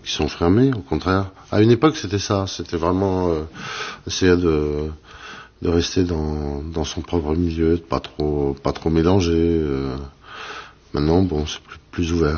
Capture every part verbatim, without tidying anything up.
qui sont fermés, au contraire. À une époque, c'était ça. C'était vraiment euh, essayer de, de rester dans, dans son propre milieu, de pas trop, pas trop mélanger. Euh. Maintenant, bon, c'est plus, plus ouvert.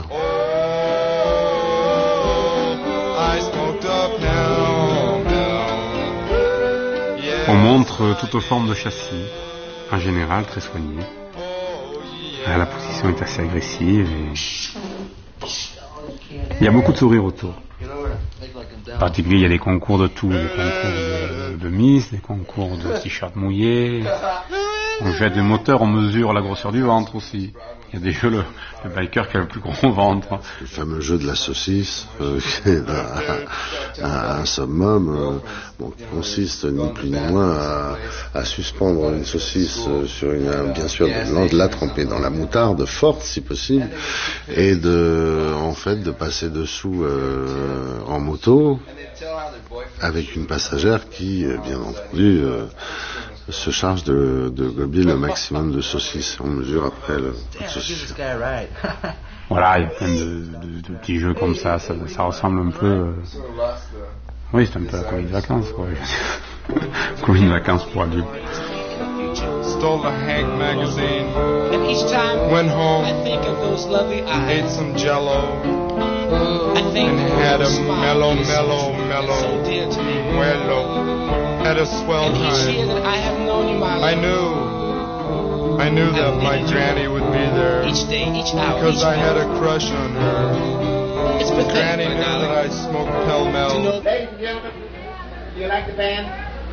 On montre toutes formes de châssis, en général très soignées. La position est assez agressive et il y a beaucoup de sourires autour. En particulier, il y a des concours de tout, des concours de, de miss, des concours de t-shirts mouillés. On jette des moteurs, on mesure la grosseur du ventre aussi. Il y a des jeux, le, le biker qui a le plus gros ventre. Le fameux jeu de la saucisse, euh, qui est un, un, un summum, euh, bon, qui consiste ni plus ni moins à, à suspendre une saucisse sur une, bien sûr, de, de la tremper dans la moutarde forte si possible, et de, en fait, de passer dessous euh, en moto avec une passagère qui, bien entendu, euh, se charge de, de gober le maximum de saucisses. On mesure après le saucisses. Voilà, il y a plein de, de, de petits jeux comme ça. Ça, ça ressemble un peu... Euh... Oui, c'est un peu la colonie de vacances, quoi. Colonie de vacances pour adultes. Stole the Hank magazine. And each time went home, I think of those lovely eyes. Ate some Jello. I think and had a mellow, mellow, mellow, so dear to me. Mellow. Had a swell and time. Each year that I have known you, my I knew, I knew that my granny would be there. Each day, each hour, because each I had hour. a crush on her. It's pathetic, Granny knew darling. that I smoked Pell Mell. Ladies and gentlemen, do you like the band?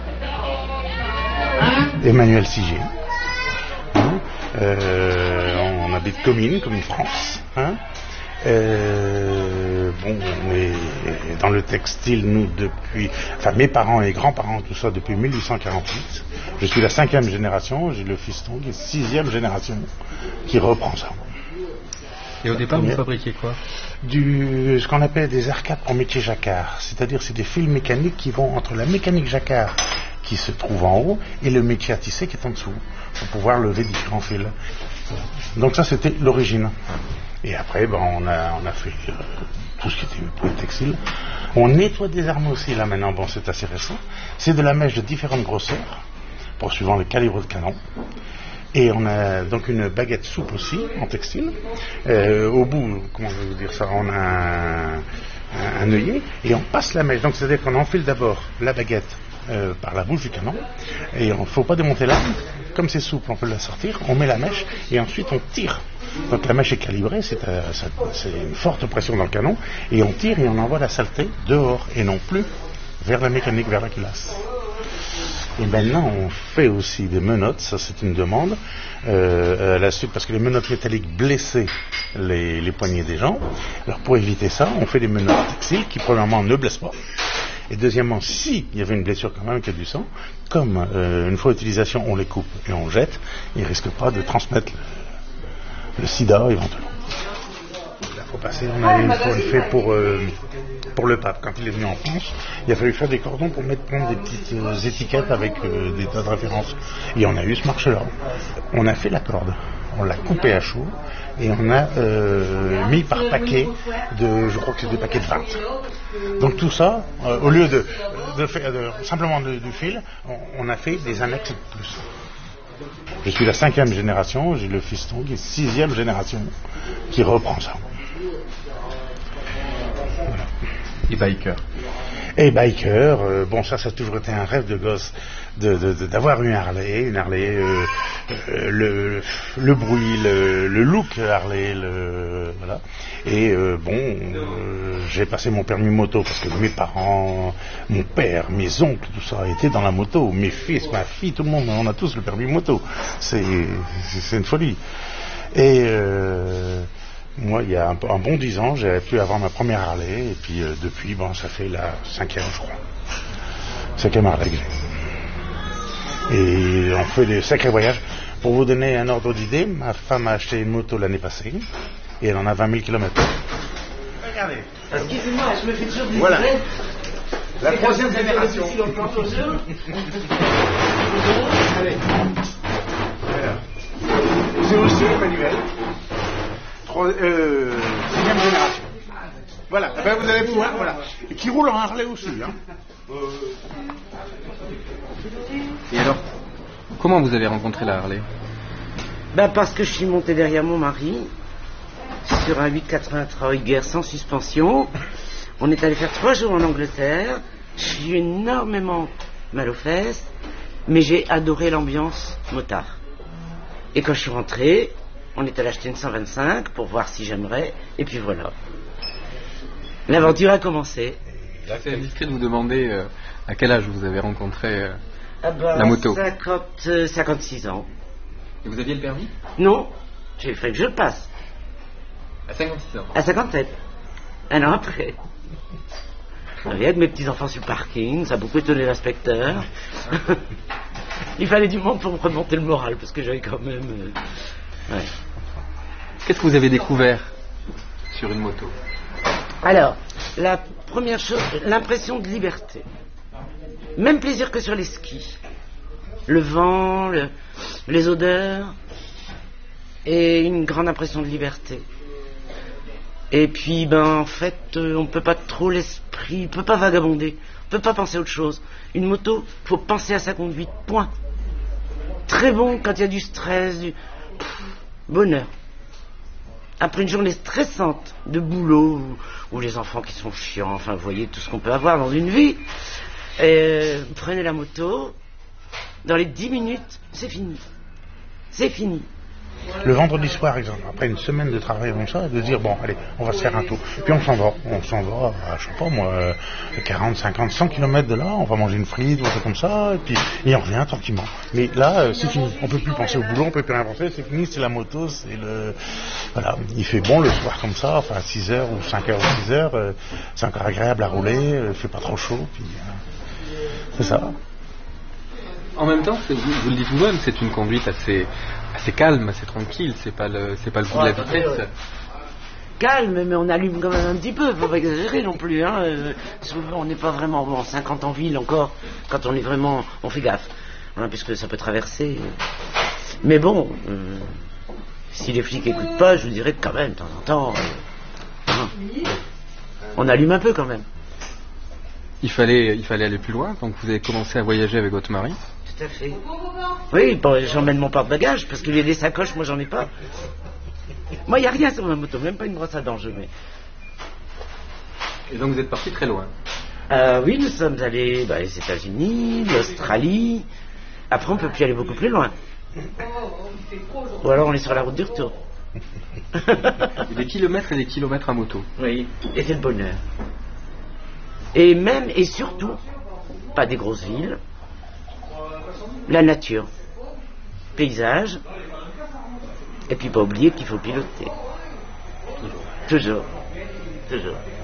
Emmanuel Sigier. Hein, euh, on habite Comines, comme une France. Hein. Euh, bon, on est dans le textile, nous, depuis... Enfin, mes parents et grands-parents, tout ça, depuis mille huit cent quarante-huit. Je suis la cinquième génération, j'ai le fiston qui est sixième génération qui reprend ça. Et au départ, vous fabriquiez quoi? Du, ce qu'on appelle des arcades en métier jacquard. C'est-à-dire, c'est des fils mécaniques qui vont entre la mécanique jacquard qui se trouve en haut et le métier à tisser qui est en dessous pour pouvoir lever différents fils. Donc ça, c'était l'origine. Et après, ben, on a, on a fait euh, tout ce qui était pour le textile. On nettoie des armes aussi, là, maintenant. Bon, c'est assez récent. C'est de la mèche de différentes grosseurs, pour suivant le calibre de canon. Et on a donc une baguette souple aussi, en textile. Euh, au bout, comment je vais vous dire ça, on a un, un, un œillet, et on passe la mèche. Donc, c'est-à-dire qu'on enfile d'abord la baguette euh, par la bouche du canon, et il ne faut pas démonter l'arme. Comme c'est souple, on peut la sortir, on met la mèche, et ensuite on tire. Donc la mèche est calibrée, c'est, euh, c'est une forte pression dans le canon, et on tire et on envoie la saleté dehors, et non plus vers la mécanique, vers la culasse. Et maintenant, on fait aussi des menottes, ça c'est une demande, euh, à la suite, parce que les menottes métalliques blessaient les, les poignets des gens. Alors pour éviter ça, on fait des menottes textiles qui premièrement ne blessent pas. Et deuxièmement, s'il y avait une blessure quand même qui a du sang, comme euh, une fois utilisation, on les coupe et on jette, ils ne risquent pas de transmettre le, le sida éventuellement. Il faut passer, on a une fois fait pour, euh, pour le pape. Quand il est venu en France, il a fallu faire des cordons pour mettre prendre des petites euh, étiquettes avec euh, des tas de références. Et on a eu ce marché-là. On a fait la corde, on l'a coupée à chaud et on a euh, mis par paquet de, je crois que c'est des paquets de vingt. Donc tout ça, euh, au lieu de, de faire de, simplement de, du fil, on, on a fait des annexes de plus. Je suis la cinquième génération, j'ai le fiston qui est sixième génération qui reprend ça. Voilà. Et biker. Et biker, euh, bon ça, ça a toujours été un rêve de gosse de, de, de, d'avoir une Harley, une Harley, euh, euh, le, le bruit, le, le look Harley, le, voilà. Et euh, bon, euh, j'ai passé mon permis moto parce que mes parents, mon père, mes oncles, tout ça étaient dans la moto, mes fils, ma fille, tout le monde, on a tous le permis moto. C'est, c'est une folie. Et euh, moi, il y a un, un bon dix ans, j'avais pu avoir ma première Harley, et puis euh, depuis, bon, ça fait la cinquième, je crois. Cinquième Harley que j'ai. Et on fait des sacrés voyages. Pour vous donner un ordre d'idée, ma femme a acheté une moto l'année passée, et elle en a vingt mille kilomètres. Regardez. Excusez-moi, je me fais toujours du Voilà. stress. La troisième génération. Allez. Voilà. C'est aussi Emmanuel. Trois, euh, sixième génération. Voilà, eh ben, vous allez pouvoir, voilà. Et qui roule en Harley aussi, hein. Et alors, comment vous avez rencontré la Harley? Ben parce que je suis monté derrière mon mari sur un huit quatre-vingt-trois Hugger sans suspension. On est allé faire trois jours en Angleterre. J'ai eu énormément mal aux fesses, mais j'ai adoré l'ambiance motard. Et quand je suis rentré, on est allé acheter une cent vingt-cinq pour voir si j'aimerais, et puis voilà. L'aventure a commencé. C'est indiscret de vous demander euh, à quel âge vous avez rencontré euh, ah ben, la moto. cinquante, euh, cinquante-six ans. Et vous aviez le permis? Non, j'ai fait que je le passe. À cinquante-six ans. À cinquante-sept. Un an après. Avec mes petits-enfants sur le parking, ça a beaucoup étonné l'inspecteur. Il fallait du monde pour me remonter le moral, parce que j'avais quand même... Euh... Ouais. Qu'est-ce que vous avez découvert sur une moto? Alors, la première chose, l'impression de liberté. Même plaisir que sur les skis. Le vent, le, les odeurs, et une grande impression de liberté. Et puis, ben, en fait, euh, on ne peut pas trop l'esprit, on ne peut pas vagabonder, on ne peut pas penser à autre chose. Une moto, il faut penser à sa conduite, point. Très bon quand il y a du stress, du Pff, bonheur. Après une journée stressante de boulot, ou, ou les enfants qui sont chiants, enfin, vous voyez tout ce qu'on peut avoir dans une vie, et, vous prenez la moto, dans les dix minutes, c'est fini. C'est fini. Le vendredi soir, exemple, après une semaine de travail comme ça, de dire, bon, allez, on va se faire un tour. Puis on s'en va, on s'en va, à, je sais pas moi, quarante, cinquante, cent kilomètres de là, on va manger une frite, ou un truc comme ça, et puis et on revient tranquillement. Mais là, euh, c'est fini, on peut plus penser au boulot, on peut plus rien penser, c'est fini, c'est la moto, c'est le... Voilà, il fait bon le soir comme ça, enfin à six heures ou cinq heures ou six heures, euh, c'est encore agréable à rouler, euh, il fait pas trop chaud, puis euh, c'est ça. En même temps, vous, vous le dites vous-même, c'est une conduite assez, assez calme, assez tranquille, c'est pas le, c'est pas le bout de la vitesse. Calme, mais on allume quand même un petit peu, faut pas exagérer non plus, hein. Euh, souvent, on n'est pas vraiment bon, cinquante en ville encore, quand on est vraiment, on fait gaffe, hein, puisque ça peut traverser. Mais bon, euh, si les flics écoutent pas, je vous dirais que quand même, de temps en temps, euh, hein, on allume un peu quand même. Il fallait, il fallait aller plus loin, donc vous avez commencé à voyager avec votre mari. Tout à fait. Oui, bon, j'emmène mon porte-bagages, parce qu'il y a des sacoches, moi j'en ai pas. Moi, il n'y a rien sur ma moto, même pas une brosse à dents, je mets. Et donc vous êtes parti très loin. Euh, oui, nous sommes allés bah, aux États-Unis, l'Australie. Après, on peut plus aller beaucoup plus loin. Ou alors on est sur la route du retour. Et des kilomètres et des kilomètres à moto. Oui, et c'est le bonheur. Et même, et surtout, pas des grosses villes, la nature, paysage, et puis pas oublier qu'il faut piloter. Toujours, toujours.